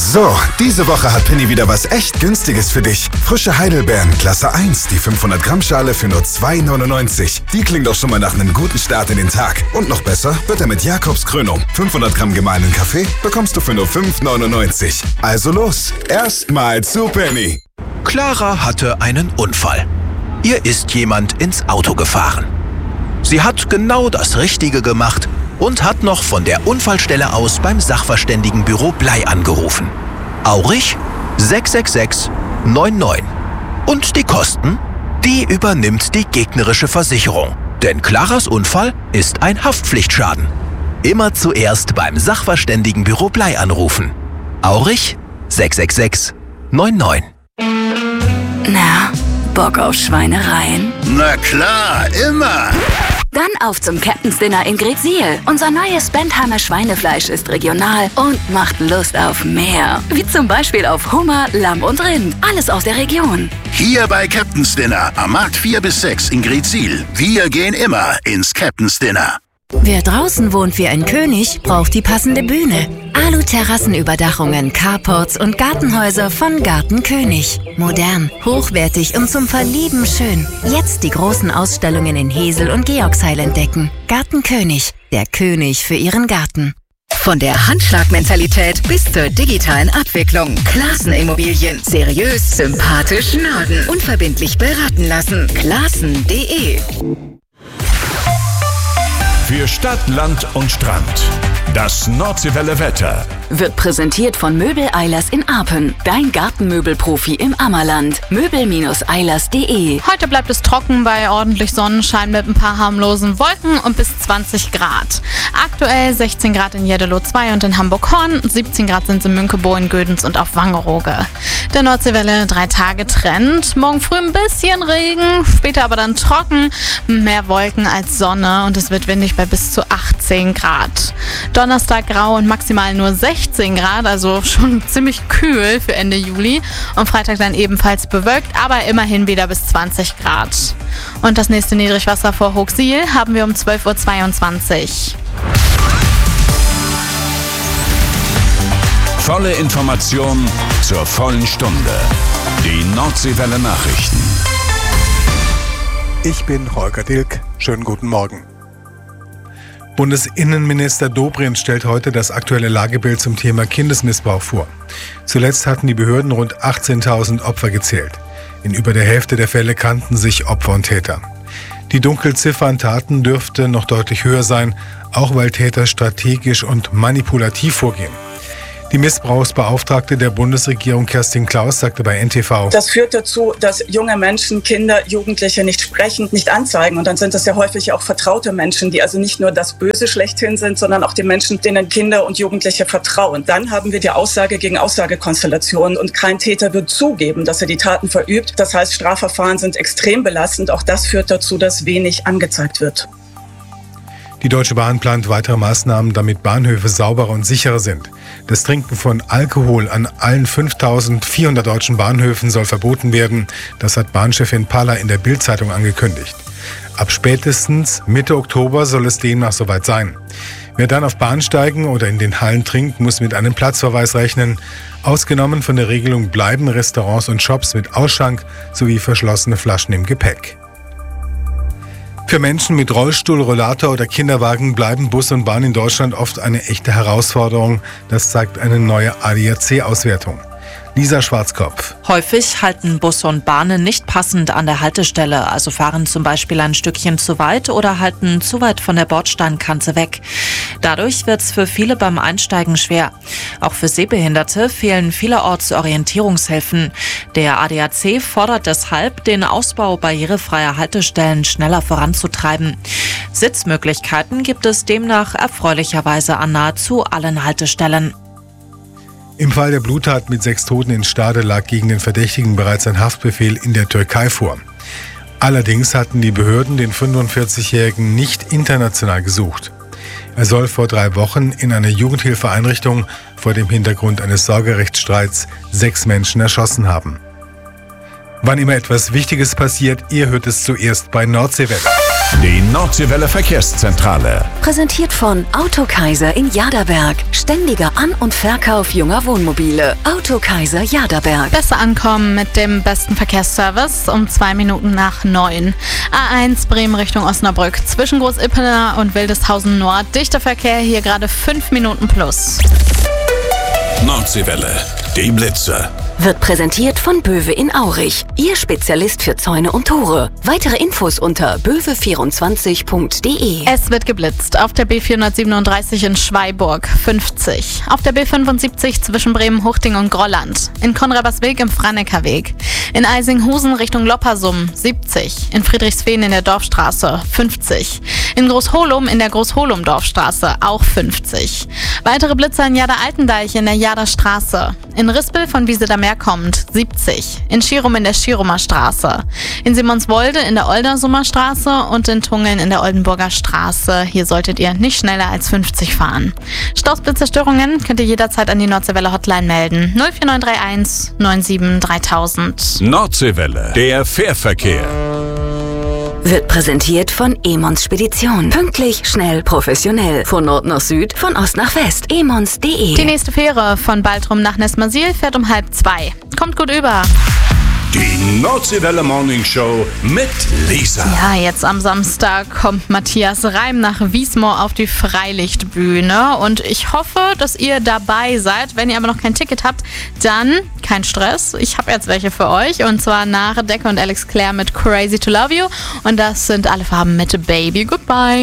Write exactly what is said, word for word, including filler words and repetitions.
So, diese Woche hat Penny wieder was echt Günstiges für dich. Frische Heidelbeeren, Klasse eins, die fünfhundert Gramm Schale für nur zwei neunundneunzig. Die klingt doch schon mal nach einem guten Start in den Tag. Und noch besser wird er mit Jakobs Krönung. fünfhundert Gramm gemahlenen Kaffee bekommst du für nur fünf neunundneunzig. Also los, erstmal zu Penny. Clara hatte einen Unfall. Ihr ist jemand ins Auto gefahren. Sie hat genau das Richtige gemacht und hat noch von der Unfallstelle aus beim Sachverständigenbüro Blei angerufen. Aurich sechs sechs sechs neun neun. Und die Kosten? Die übernimmt die gegnerische Versicherung. Denn Claras Unfall ist ein Haftpflichtschaden. Immer zuerst beim Sachverständigenbüro Blei anrufen. Aurich sechs sechs sechs neun neun. Na, Bock auf Schweinereien? Na klar, immer! Dann auf zum Captain's Dinner in Greetsiel. Unser neues Bentheimer Schweinefleisch ist regional und macht Lust auf mehr. Wie zum Beispiel auf Hummer, Lamm und Rind. Alles aus der Region. Hier bei Captain's Dinner am Markt vier bis sechs in Greetsiel. Wir gehen immer ins Captain's Dinner. Wer draußen wohnt wie ein König, braucht die passende Bühne. Alu-Terrassenüberdachungen, Carports und Gartenhäuser von Garten König. Modern, hochwertig und zum Verlieben schön. Jetzt die großen Ausstellungen in Hesel und Georgsheil entdecken. Garten König, der König für Ihren Garten. Von der Handschlagmentalität bis zur digitalen Abwicklung. Classen Immobilien. Seriös, sympathisch, Norden. Unverbindlich beraten lassen. Classen punkt de. Für Stadt, Land und Strand. Das Nordseewelle Wetter Wird präsentiert von Möbel Eilers in Arpen. Dein Gartenmöbelprofi im Ammerland. Möbel Eilers punkt de. Heute bleibt es trocken bei ordentlich Sonnenschein mit ein paar harmlosen Wolken und bis zwanzig Grad. Aktuell sechzehn Grad in Jeddelo zwei und in Hamburg-Horn. siebzehn Grad sind es in Münkebo, in Gödens und auf Wangerooge. Der Nordseewelle drei Tage Trend. Morgen früh ein bisschen Regen, später aber dann trocken. Mehr Wolken als Sonne und es wird windig bei bis zu achtzehn Grad. Donnerstag grau und maximal nur sechzehn Grad, also schon ziemlich kühl für Ende Juli. Und Freitag dann ebenfalls bewölkt, aber immerhin wieder bis zwanzig Grad. Und das nächste Niedrigwasser vor Hochsiel haben wir um zwölf Uhr zweiundzwanzig. Volle Information zur vollen Stunde. Die Nordseewelle Nachrichten. Ich bin Holger Dilk. Schönen guten Morgen. Bundesinnenminister Dobrindt stellt heute das aktuelle Lagebild zum Thema Kindesmissbrauch vor. Zuletzt hatten die Behörden rund achtzehntausend Opfer gezählt. In über der Hälfte der Fälle kannten sich Opfer und Täter. Die Dunkelziffer an Taten dürfte noch deutlich höher sein, auch weil Täter strategisch und manipulativ vorgehen. Die Missbrauchsbeauftragte der Bundesregierung Kerstin Klaus sagte bei N T V: Das führt dazu, dass junge Menschen, Kinder, Jugendliche nicht sprechen, nicht anzeigen. Und dann sind das ja häufig auch vertraute Menschen, die also nicht nur das Böse schlechthin sind, sondern auch die Menschen, denen Kinder und Jugendliche vertrauen. Dann haben wir die Aussage gegen Aussagekonstellation und kein Täter wird zugeben, dass er die Taten verübt. Das heißt, Strafverfahren sind extrem belastend. Auch das führt dazu, dass wenig angezeigt wird. Die Deutsche Bahn plant weitere Maßnahmen, damit Bahnhöfe sauberer und sicherer sind. Das Trinken von Alkohol an allen fünftausendvierhundert deutschen Bahnhöfen soll verboten werden. Das hat Bahnchefin Palla in der Bild-Zeitung angekündigt. Ab spätestens Mitte Oktober soll es demnach soweit sein. Wer dann auf Bahnsteigen oder in den Hallen trinkt, muss mit einem Platzverweis rechnen. Ausgenommen von der Regelung bleiben Restaurants und Shops mit Ausschank sowie verschlossene Flaschen im Gepäck. Für Menschen mit Rollstuhl, Rollator oder Kinderwagen bleiben Bus und Bahn in Deutschland oft eine echte Herausforderung. Das zeigt eine neue A D A C-Auswertung. Lisa Schwarzkopf. Häufig halten Busse und Bahnen nicht passend an der Haltestelle, also fahren zum Beispiel ein Stückchen zu weit oder halten zu weit von der Bordsteinkante weg. Dadurch wird es für viele beim Einsteigen schwer. Auch für Sehbehinderte fehlen vielerorts Orientierungshilfen. Der A D A C fordert deshalb, den Ausbau barrierefreier Haltestellen schneller voranzutreiben. Sitzmöglichkeiten gibt es demnach erfreulicherweise an nahezu allen Haltestellen. Im Fall der Bluttat mit sechs Toten in Stade lag gegen den Verdächtigen bereits ein Haftbefehl in der Türkei vor. Allerdings hatten die Behörden den fünfundvierzigjährigen nicht international gesucht. Er soll vor drei Wochen in einer Jugendhilfeeinrichtung vor dem Hintergrund eines Sorgerechtsstreits sechs Menschen erschossen haben. Wann immer etwas Wichtiges passiert, ihr hört es zuerst bei Nordseewelle. Die Nordseewelle Verkehrszentrale. Präsentiert von Autokaiser in Jaderberg. Ständiger An- und Verkauf junger Wohnmobile. Autokaiser Jaderberg. Besser ankommen mit dem besten Verkehrsservice um zwei Minuten nach neun. A eins Bremen Richtung Osnabrück. Zwischen Groß-Ippener und Wildeshausen Nord. Dichter Verkehr, hier gerade fünf Minuten plus. Nordseewelle. Die Blitze. Wird präsentiert von Böwe in Aurich. Ihr Spezialist für Zäune und Tore. Weitere Infos unter böwe vierundzwanzig punkt de. Es wird geblitzt. Auf der B vierhundertsiebenunddreißig in Schweiburg fünfzig. Auf der B fünfundsiebzig zwischen Bremen-Huchting und Grolland. In Konrabersweg im Franeckerweg. In Eisinghusen Richtung Loppersum siebzig. In Friedrichsfehn in der Dorfstraße fünfzig. In Großholum in der Großholum-Dorfstraße auch fünfzig. Weitere Blitzer in Jader-Altendeich in der Jaderstraße. In Rispel von Wiesedamer kommt siebzig. In Schirum in der Schirumer Straße. In Simonswolde in der Oldersumer Straße und in Tungeln in der Oldenburger Straße. Hier solltet ihr nicht schneller als fünfzig fahren. Stausblitzerstörungen könnt ihr jederzeit an die Nordseewelle Hotline melden. null vier neun drei eins neun sieben dreitausend. Nordseewelle. Der Fährverkehr. Wird präsentiert von Emons Spedition. Pünktlich, schnell, professionell. Von Nord nach Süd, von Ost nach West. emons punkt de. Die nächste Fähre von Baltrum nach Nessmersiel fährt um halb zwei. Kommt gut über. Die Nordseewelle Morning Show mit Lisa. Ja, jetzt am Samstag kommt Matthias Reim nach Wiesmoor auf die Freilichtbühne und ich hoffe, dass ihr dabei seid. Wenn ihr aber noch kein Ticket habt, dann kein Stress. Ich habe jetzt welche für euch und zwar Nare Decker und Alex Clare mit Crazy to Love You und das sind alle Farben mit Baby Goodbye.